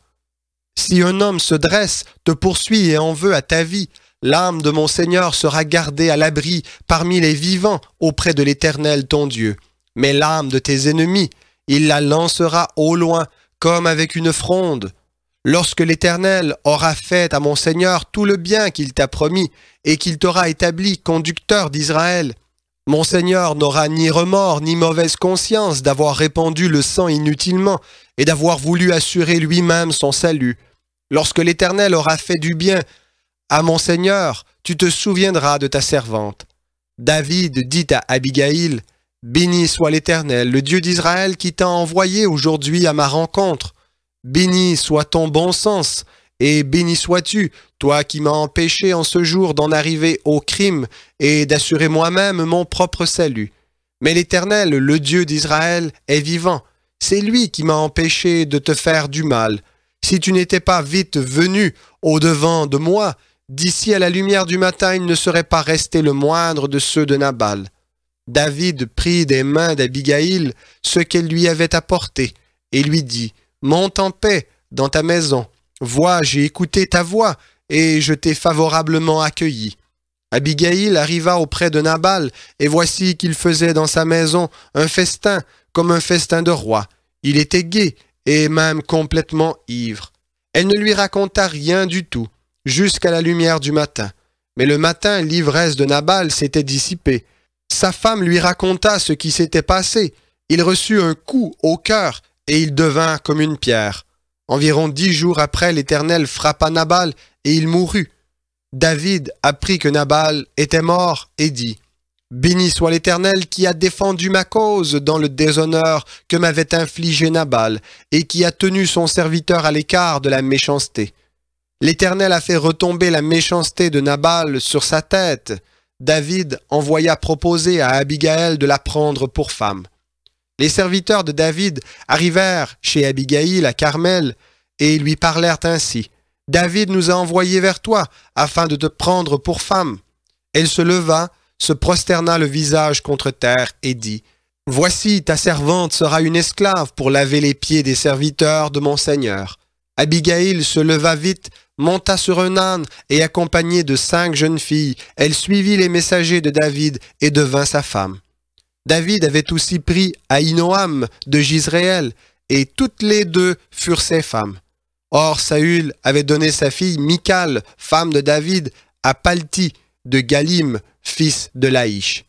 Si un homme se dresse, te poursuit et en veut à ta vie, l'âme de mon Seigneur sera gardée à l'abri parmi les vivants auprès de l'Éternel ton Dieu. Mais l'âme de tes ennemis, il la lancera au loin, comme avec une fronde. Lorsque l'Éternel aura fait à mon Seigneur tout le bien qu'il t'a promis, et qu'il t'aura établi conducteur d'Israël, mon Seigneur n'aura ni remords ni mauvaise conscience d'avoir répandu le sang inutilement, et d'avoir voulu assurer lui-même son salut. Lorsque l'Éternel aura fait du bien À mon Seigneur, tu te souviendras de ta servante. » David dit à Abigaïl, « Béni soit l'Éternel, le Dieu d'Israël qui t'a envoyé aujourd'hui à ma rencontre. Béni soit ton bon sens, et béni sois-tu, toi qui m'as empêché en ce jour d'en arriver au crime et d'assurer moi-même mon propre salut. Mais l'Éternel, le Dieu d'Israël, est vivant. C'est lui qui m'a empêché de te faire du mal. Si tu n'étais pas vite venu au-devant de moi, d'ici à la lumière du matin, il ne serait pas resté le moindre de ceux de Nabal. » David prit des mains d'Abigaïl ce qu'elle lui avait apporté et lui dit, « Monte en paix dans ta maison. Vois, j'ai écouté ta voix et je t'ai favorablement accueilli. » Abigaïl arriva auprès de Nabal et voici qu'il faisait dans sa maison un festin comme un festin de roi. Il était gai et même complètement ivre. Elle ne lui raconta rien du tout, jusqu'à la lumière du matin. Mais le matin, l'ivresse de Nabal s'était dissipée. Sa femme lui raconta ce qui s'était passé. Il reçut un coup au cœur et il devint comme une pierre. Environ dix jours après, l'Éternel frappa Nabal et il mourut. David apprit que Nabal était mort et dit, « Béni soit l'Éternel qui a défendu ma cause dans le déshonneur que m'avait infligé Nabal et qui a tenu son serviteur à l'écart de la méchanceté. L'Éternel a fait retomber la méchanceté de Nabal sur sa tête. » David envoya proposer à Abigaïl de la prendre pour femme. Les serviteurs de David arrivèrent chez Abigaïl à Carmel et lui parlèrent ainsi. « David nous a envoyés vers toi afin de te prendre pour femme. » Elle se leva, se prosterna le visage contre terre et dit, « Voici ta servante sera une esclave pour laver les pieds des serviteurs de mon Seigneur. » Abigaïl se leva vite, monta sur un âne et accompagnée de cinq jeunes filles, elle suivit les messagers de David et devint sa femme. David avait aussi pris Ahinoam de Jizréel et toutes les deux furent ses femmes. Or Saül avait donné sa fille Michal, femme de David, à Palti de Galim, fils de Laïch.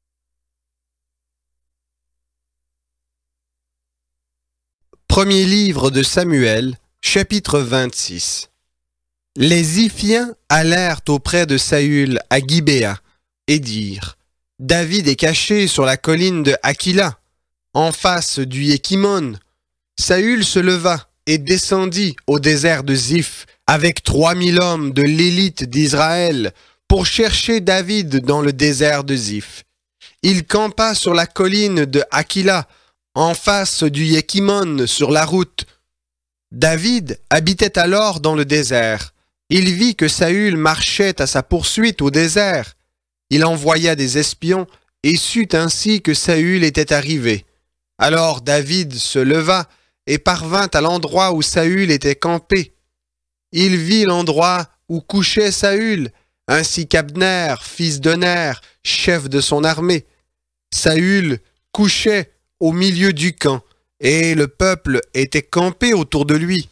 Premier livre de Samuel, chapitre vingt-six. Les Ziphiens allèrent auprès de Saül à Gibéa et dirent, « David est caché sur la colline de Aquila, en face du Yékimon. » Saül se leva et descendit au désert de Ziph avec trois mille hommes de l'élite d'Israël pour chercher David dans le désert de Ziph. Il campa sur la colline de Aquila, en face du Yékimon sur la route. David habitait alors dans le désert. Il vit que Saül marchait à sa poursuite au désert. Il envoya des espions et sut ainsi que Saül était arrivé. Alors David se leva et parvint à l'endroit où Saül était campé. Il vit l'endroit où couchait Saül, ainsi qu'Abner, fils de Ner, chef de son armée. Saül couchait au milieu du camp, et le peuple était campé autour de lui.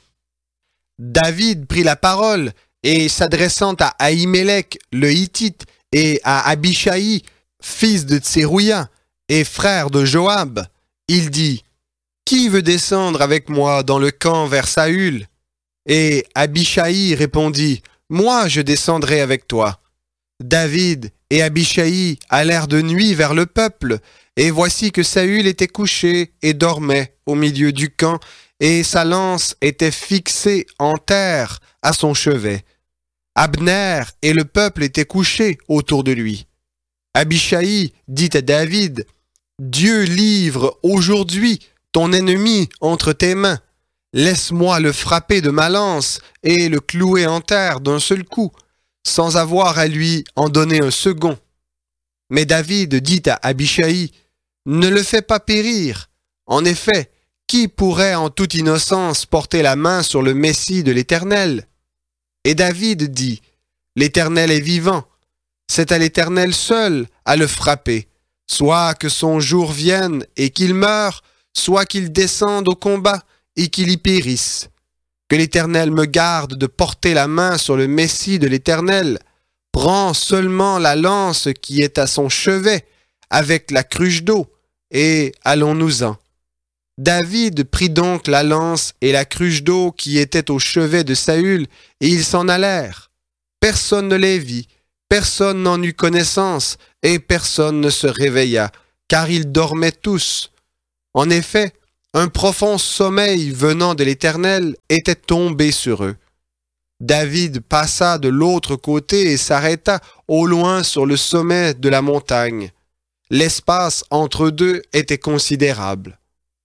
David prit la parole, et s'adressant à Ahimelech le Hittite, et à Abishai, fils de Tserouïa, et frère de Joab, il dit, « Qui veut descendre avec moi dans le camp vers Saül ?» Et Abishai répondit, « Moi je descendrai avec toi. » David et Abishai allèrent de nuit vers le peuple, et voici que Saül était couché et dormait au milieu du camp, et sa lance était fixée en terre à son chevet. Abner et le peuple étaient couchés autour de lui. Abishai dit à David, « Dieu livre aujourd'hui ton ennemi entre tes mains. Laisse-moi le frapper de ma lance et le clouer en terre d'un seul coup, sans avoir à lui en donner un second. » Mais David dit à Abishai, « Ne le fais pas périr. En effet, qui pourrait en toute innocence porter la main sur le Messie de l'Éternel ?» Et David dit, « L'Éternel est vivant. C'est à l'Éternel seul à le frapper, soit que son jour vienne et qu'il meure, soit qu'il descende au combat et qu'il y périsse. Que l'Éternel me garde de porter la main sur le Messie de l'Éternel. Prends seulement la lance qui est à son chevet, avec la cruche d'eau, et allons-nous-en. » David prit donc la lance et la cruche d'eau qui étaient au chevet de Saül, et ils s'en allèrent. Personne ne les vit, personne n'en eut connaissance, et personne ne se réveilla, car ils dormaient tous. En effet, un profond sommeil venant de l'Éternel était tombé sur eux. David passa de l'autre côté et s'arrêta au loin sur le sommet de la montagne. L'espace entre deux était considérable.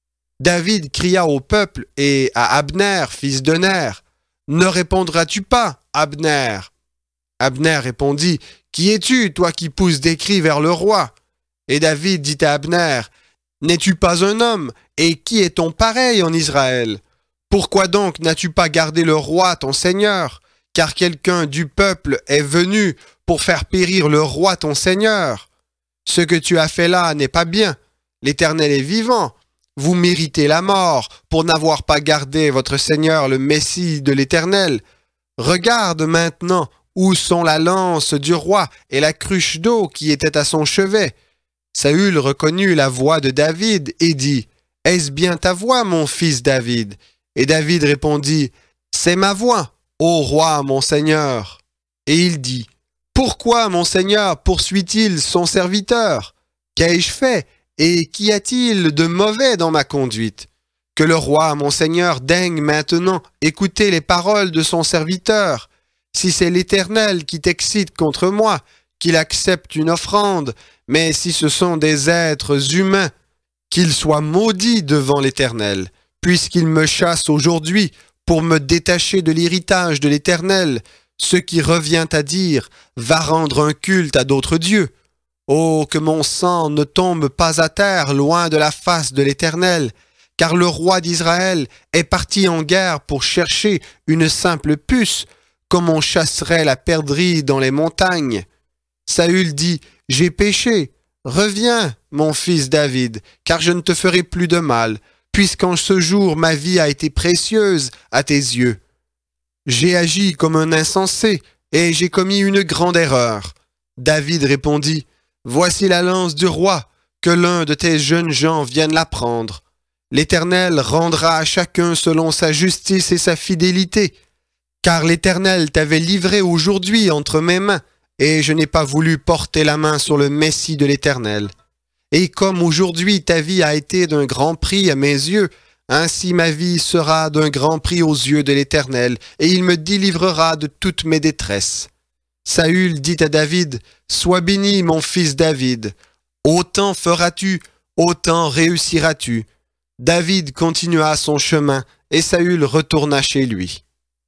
David cria au peuple et à Abner, fils de Ner, « Ne répondras-tu pas, Abner ?» Abner répondit, « Qui es-tu, toi qui pousses des cris vers le roi ?» Et David dit à Abner, « N'es-tu pas un homme, et qui est ton pareil en Israël? Pourquoi donc n'as-tu pas gardé le roi ton seigneur? Car quelqu'un du peuple est venu pour faire périr le roi ton seigneur. Ce que tu as fait là n'est pas bien. L'Éternel est vivant. Vous méritez la mort pour n'avoir pas gardé votre Seigneur, le Messie de l'Éternel. Regarde maintenant où sont la lance du roi et la cruche d'eau qui était à son chevet. » Saül reconnut la voix de David et dit, « Est-ce bien ta voix, mon fils David ?» Et David répondit, « C'est ma voix, ô roi, mon Seigneur. » Et il dit, « Pourquoi mon Seigneur poursuit-il son serviteur? Qu'ai-je fait? Et qu'y a-t-il de mauvais dans ma conduite? Que le roi, mon Seigneur, daigne maintenant écouter les paroles de son serviteur. Si c'est l'Éternel qui t'excite contre moi, qu'il accepte une offrande, mais si ce sont des êtres humains, qu'ils soient maudits devant l'Éternel, puisqu'il me chasse aujourd'hui pour me détacher de l'héritage de l'Éternel, ce qui revient à dire, va rendre un culte à d'autres dieux. Oh, que mon sang ne tombe pas à terre loin de la face de l'Éternel, car le roi d'Israël est parti en guerre pour chercher une simple puce, comme on chasserait la perdrix dans les montagnes. » Saül dit, « J'ai péché. Reviens, mon fils David, car je ne te ferai plus de mal, puisqu'en ce jour ma vie a été précieuse à tes yeux. J'ai agi comme un insensé, et j'ai commis une grande erreur. » David répondit, « Voici la lance du roi, que l'un de tes jeunes gens vienne la prendre. L'Éternel rendra à chacun selon sa justice et sa fidélité, car l'Éternel t'avait livré aujourd'hui entre mes mains, et je n'ai pas voulu porter la main sur le Messie de l'Éternel. Et comme aujourd'hui ta vie a été d'un grand prix à mes yeux, ainsi ma vie sera d'un grand prix aux yeux de l'Éternel, et il me délivrera de toutes mes détresses. » Saül dit à David, « Sois béni, mon fils David. Autant feras-tu, autant réussiras-tu. » David continua son chemin, et Saül retourna chez lui.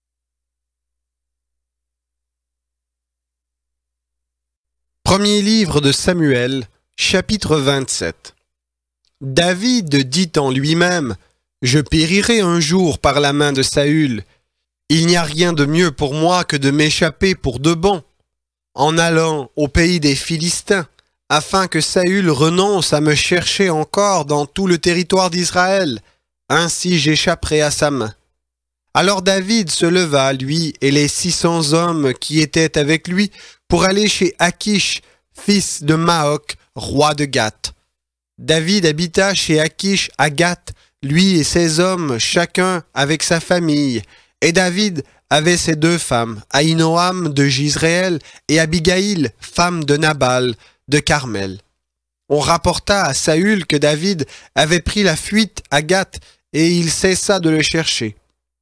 Premier livre de Samuel, chapitre vingt-sept. David dit en lui-même, « Je périrai un jour par la main de Saül. Il n'y a rien de mieux pour moi que de m'échapper pour de bon, en allant au pays des Philistins, afin que Saül renonce à me chercher encore dans tout le territoire d'Israël. Ainsi j'échapperai à sa main. » Alors David se leva, lui et les six cents hommes qui étaient avec lui, pour aller chez Achish, fils de Maoc, roi de Gath. David habita chez Achish à Gath, lui et ses hommes, chacun avec sa famille. Et David avait ses deux femmes, Ahinoam de Jizréel et Abigaïl, femme de Nabal de Carmel. On rapporta à Saül que David avait pris la fuite à Gath et il cessa de le chercher.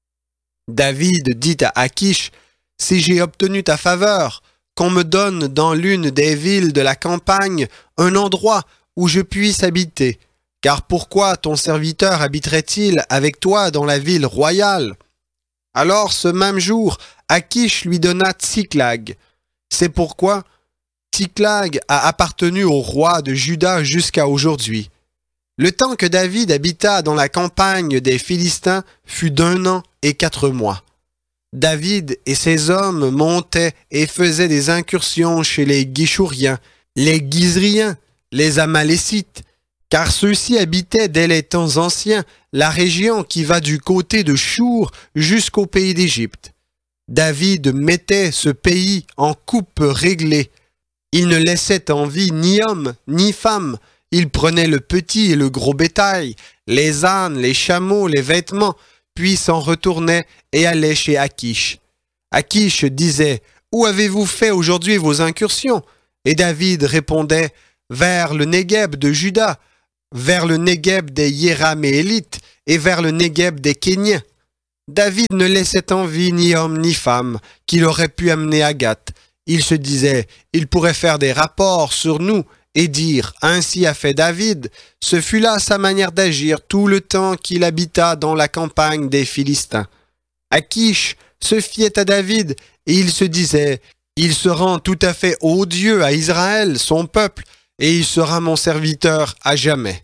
David dit à Achish, « Si j'ai obtenu ta faveur, qu'on me donne dans l'une des villes de la campagne un endroit où je puisse habiter, car pourquoi ton serviteur habiterait-il avec toi dans la ville royale? » Alors ce même jour, Achish lui donna Tsiklag. C'est pourquoi Tsiklag a appartenu au roi de Juda jusqu'à aujourd'hui. Le temps que David habita dans la campagne des Philistins fut d'un an et quatre mois. David et ses hommes montaient et faisaient des incursions chez les Guishouriens, les Guizriens, les Amalécites, car ceux-ci habitaient dès les temps anciens la région qui va du côté de Chour jusqu'au pays d'Égypte. David mettait ce pays en coupe réglée. Il ne laissait en vie ni homme ni femme. Il prenait le petit et le gros bétail, les ânes, les chameaux, les vêtements, puis s'en retournait et allait chez Achish. Achish disait, où avez-vous fait aujourd'hui vos incursions? Et David répondait, vers le Négueb de Juda, vers le Négueb des Yéraméélites et vers le Négueb des Kéniens. David ne laissait en vie ni homme ni femme qu'il aurait pu amener à Gath. Il se disait, il pourrait faire des rapports sur nous et dire, ainsi a fait David. Ce fut là sa manière d'agir tout le temps qu'il habita dans la campagne des Philistins. Achish se fiait à David et il se disait, il se rend tout à fait odieux à Israël, son peuple, et il sera mon serviteur à jamais.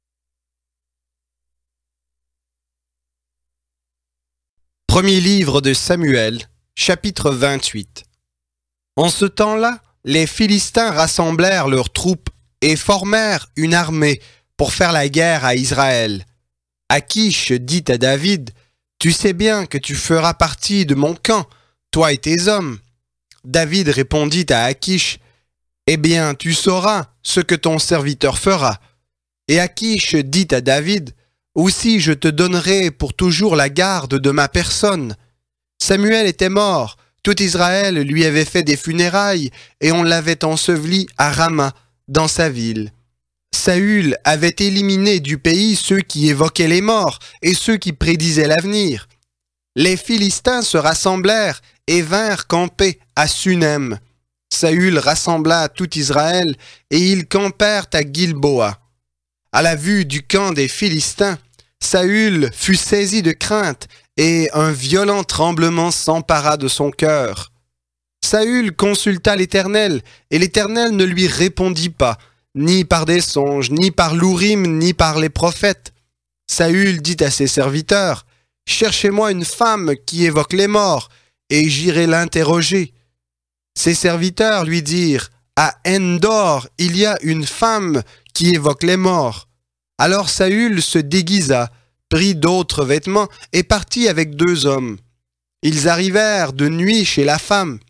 Premier livre de Samuel, chapitre vingt-huit. En ce temps-là, les Philistins rassemblèrent leurs troupes et formèrent une armée pour faire la guerre à Israël. Achish dit à David, « Tu sais bien que tu feras partie de mon camp, toi et tes hommes. » David répondit à Achish, « Eh bien, tu sauras ce que ton serviteur fera. » Et Achish dit à David, « Aussi je te donnerai pour toujours la garde de ma personne. » Samuel était mort, tout Israël lui avait fait des funérailles, et on l'avait enseveli à Rama, dans sa ville. Saül avait éliminé du pays ceux qui évoquaient les morts et ceux qui prédisaient l'avenir. Les Philistins se rassemblèrent et vinrent camper à Sunem. Saül rassembla tout Israël et ils campèrent à Gilboa. À la vue du camp des Philistins, Saül fut saisi de crainte et un violent tremblement s'empara de son cœur. Saül consulta l'Éternel et l'Éternel ne lui répondit pas, ni par des songes, ni par l'Ourim, ni par les prophètes. Saül dit à ses serviteurs, « Cherchez-moi une femme qui évoque les morts, et j'irai l'interroger. » Ses serviteurs lui dirent, « À Endor, il y a une femme qui évoque les morts. » Alors Saül se déguisa, prit d'autres vêtements et partit avec deux hommes. Ils arrivèrent de nuit chez la femme.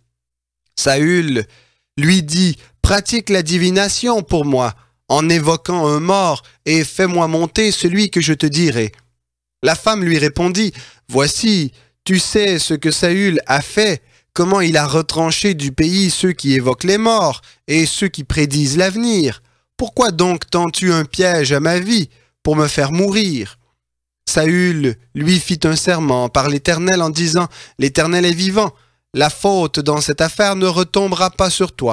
Saül lui dit, « Pratique la divination pour moi, en évoquant un mort, et fais-moi monter celui que je te dirai. » La femme lui répondit, « Voici, tu sais ce que Saül a fait, comment il a retranché du pays ceux qui évoquent les morts et ceux qui prédisent l'avenir. Pourquoi donc tends-tu un piège à ma vie pour me faire mourir? » Saül lui fit un serment par l'Éternel en disant, « L'Éternel est vivant, la faute dans cette affaire ne retombera pas sur toi. »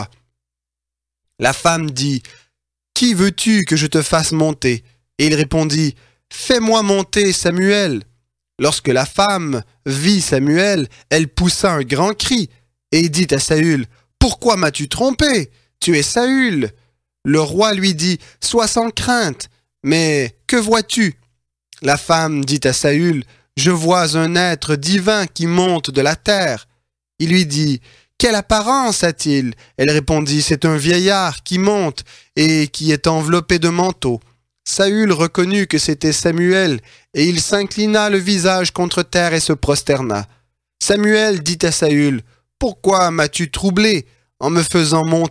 La femme dit, « Qui veux-tu que je te fasse monter? » Et il répondit, « Fais-moi monter Samuel. » Lorsque la femme vit Samuel, elle poussa un grand cri et dit à Saül, « Pourquoi m'as-tu trompé? Tu es Saül. » Le roi lui dit, « Sois sans crainte, mais que vois-tu? » La femme dit à Saül, « Je vois un être divin qui monte de la terre. » Il lui dit, « Quelle apparence a-t-il? » Elle répondit, « C'est un vieillard qui monte et qui est enveloppé de manteau. » Saül reconnut que c'était Samuel, et il s'inclina le visage contre terre et se prosterna. Samuel dit à Saül, « Pourquoi m'as-tu troublé en me faisant monter? »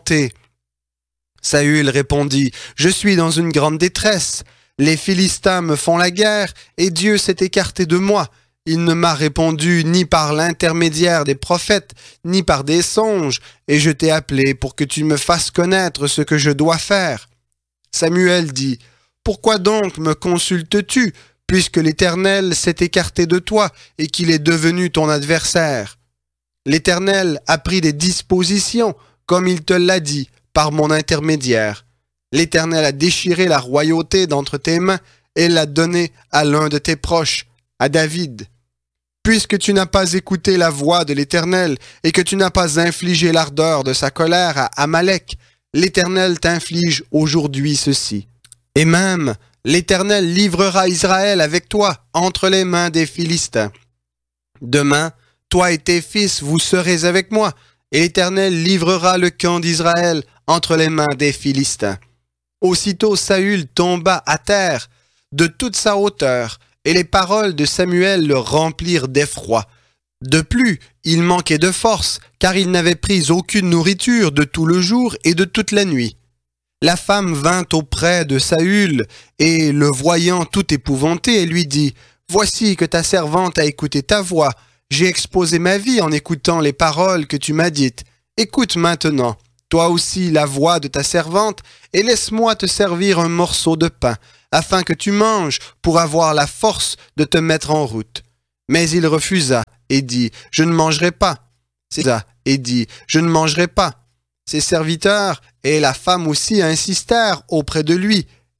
Saül répondit, « Je suis dans une grande détresse. Les Philistins me font la guerre, et Dieu s'est écarté de moi. Il ne m'a répondu ni par l'intermédiaire des prophètes, ni par des songes, et je t'ai appelé pour que tu me fasses connaître ce que je dois faire. » Samuel dit, « Pourquoi donc me consultes-tu, puisque l'Éternel s'est écarté de toi et qu'il est devenu ton adversaire? L'Éternel a pris des dispositions, comme il te l'a dit, par mon intermédiaire. L'Éternel a déchiré la royauté d'entre tes mains et l'a donnée à l'un de tes proches, à David. Puisque tu n'as pas écouté la voix de l'Éternel et que tu n'as pas infligé l'ardeur de sa colère à Amalek, l'Éternel t'inflige aujourd'hui ceci. Et même, l'Éternel livrera Israël avec toi entre les mains des Philistins. Demain, toi et tes fils, vous serez avec moi, et l'Éternel livrera le camp d'Israël entre les mains des Philistins. » Aussitôt Saül tomba à terre de toute sa hauteur, et les paroles de Samuel le remplirent d'effroi. De plus, il manquait de force, car il n'avait pris aucune nourriture de tout le jour et de toute la nuit. La femme vint auprès de Saül, et le voyant tout épouvanté, elle lui dit, « Voici que ta servante a écouté ta voix, j'ai exposé ma vie en écoutant les paroles que tu m'as dites. Écoute maintenant, toi aussi, la voix de ta servante, et laisse-moi te servir un morceau de pain, afin que tu manges pour avoir la force de te mettre en route. » Mais il refusa et dit, « Je ne mangerai pas. » C'est ça, et dit, « Je ne mangerai pas. » Ses serviteurs et la femme aussi insistèrent auprès de lui,